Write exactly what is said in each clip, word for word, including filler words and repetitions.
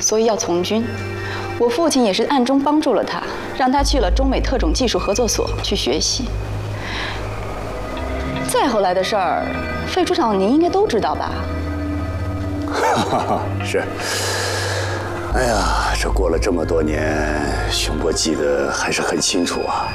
所以要从军。我父亲也是暗中帮助了他，让他去了中美特种技术合作所去学习。再后来的事儿，费处长您应该都知道吧？ 哈哈，是。哎呀，这过了这么多年，熊伯记得还是很清楚啊。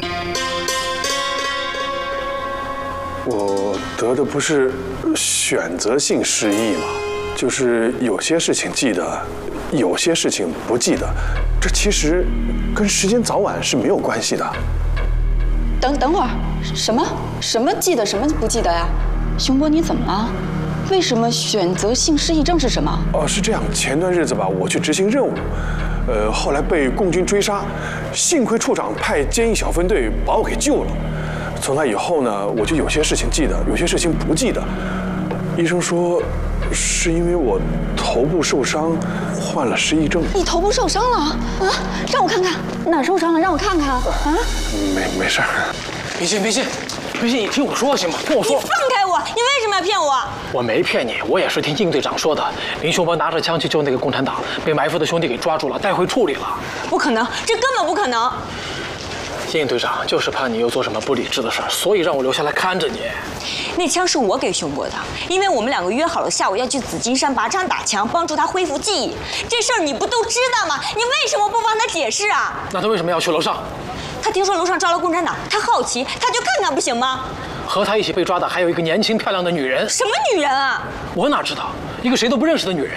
我得的不是选择性失忆吗？就是有些事情记得，有些事情不记得，这其实跟时间早晚是没有关系的。 等等会儿，什么什么记得，什么不记得呀？熊伯，你怎么了？为什么选择性失忆症是什么？ 哦，是这样，前段日子吧，我去执行任务，呃，后来被共军追杀，幸亏处长派坚毅小分队把我给救了。从那以后呢，我就有些事情记得，有些事情不记得。医生说，是因为我头部受伤，患了失忆症。 你头部受伤了啊？让我看看哪儿受伤了，让我看看啊！ 没没事儿。 冰心，冰心，冰心，你听我说行吗？听我说。 你放开我！你为什么要骗我？ 我没骗你，我也是听应队长说的。林雄伯拿着枪去救那个共产党，被埋伏的兄弟给抓住了，带回处理了。 不可能，这根本不可能。 应队长就是怕你又做什么不理智的事儿，所以让我留下来看着你。 那枪是我给熊伯的，因为我们两个约好了下午要去紫金山拔枪打枪，帮助他恢复记忆。这事儿你不都知道吗？你为什么不帮他解释啊？ 那他为什么要去楼上？ 他听说楼上招了共产党，他好奇，他就看看不行吗？ 和他一起被抓的还有一个年轻漂亮的女人。 什么女人啊？ 我哪知道，一个谁都不认识的女人。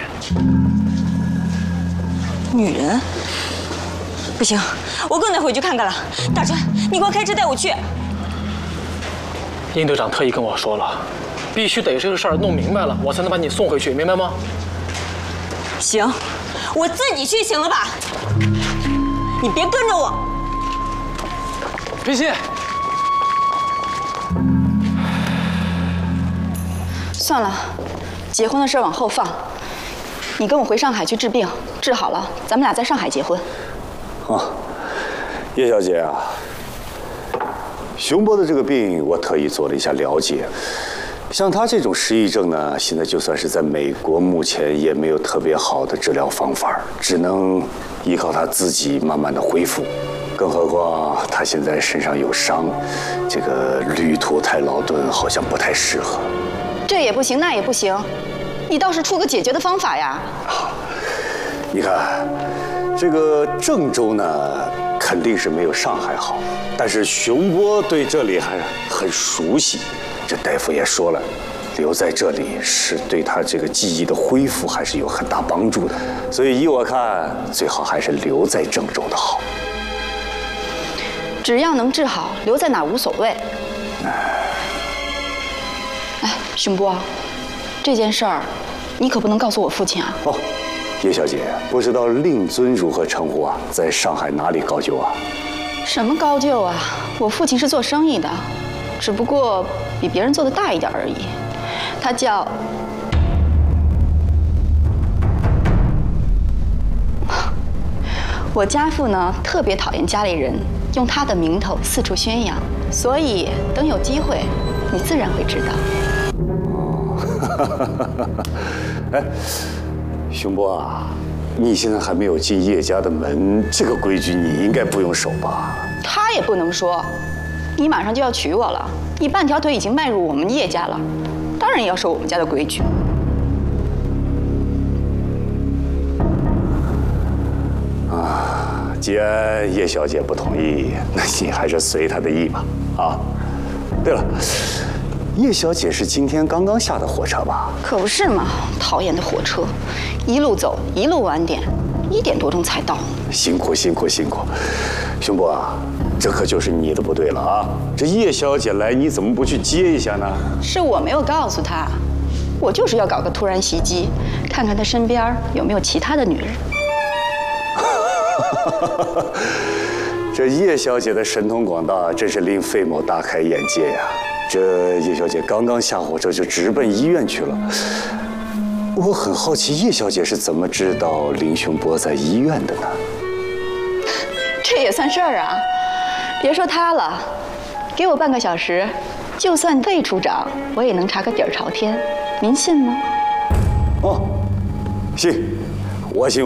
女人？不行，我更得回去看看了。大川，你给我开车带我去。 应队长特意跟我说了，必须得这个事儿弄明白了，我才能把你送回去，明白吗？ 行，我自己去行了吧？你别跟着我。 冰心， 算了，结婚的事往后放。你跟我回上海去治病，治好了，咱们俩在上海结婚。 啊，叶小姐啊，熊伯的这个病我特意做了一下了解，像他这种失忆症呢，现在就算是在美国，目前也没有特别好的治疗方法，只能依靠他自己慢慢的恢复。更何况他现在身上有伤，这个旅途太劳顿，好像不太适合。 这也不行，那也不行，你倒是出个解决的方法呀！ 你看。这个郑州呢，肯定是没有上海好，但是熊伯对这里还很熟悉。这大夫也说了，留在这里是对他这个记忆的恢复还是有很大帮助的。所以依我看，最好还是留在郑州的好。 只要能治好，留在哪儿无所谓。哎，熊伯，这件事儿，你可不能告诉我父亲啊！ 哦。叶小姐，不知道令尊如何称呼啊？在上海哪里高就啊？ 什么高就啊？我父亲是做生意的，只不过比别人做的大一点而已。他叫……我家父呢，特别讨厌家里人用他的名头四处宣扬，所以等有机会，你自然会知道。 哦，哎。熊伯啊，你现在还没有进叶家的门，这个规矩你应该不用守吧？ 他也不能说，你马上就要娶我了，你半条腿已经迈入我们叶家了，当然也要守我们家的规矩。 啊，既然叶小姐不同意，那你还是随她的意吧。啊，对了。叶小姐是今天刚刚下的火车吧？ 可不是嘛，讨厌的火车，一路走一路晚点，一点多钟才到。 辛苦辛苦辛苦，熊伯啊，这可就是你的不对了啊！这叶小姐来，你怎么不去接一下呢？ 是我没有告诉她，我就是要搞个突然袭击，看看她身边有没有其他的女人。 这叶小姐的神通广大，真是令费某大开眼界呀！这叶小姐刚刚下火车就直奔医院去了。我很好奇，叶小姐是怎么知道林雄波在医院的呢？ 这也算事儿啊！别说他了，给我半个小时，就算费处长，我也能查个底儿朝天。您信吗？ 哦，信，我信。